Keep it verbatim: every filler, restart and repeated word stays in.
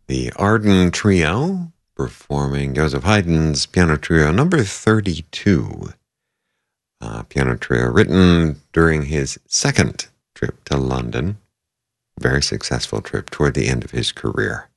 The Arden Trio performing Joseph Haydn's Piano Trio number thirty-two. Uh, piano Trio written during his second trip to London. Very successful trip toward the end of his career.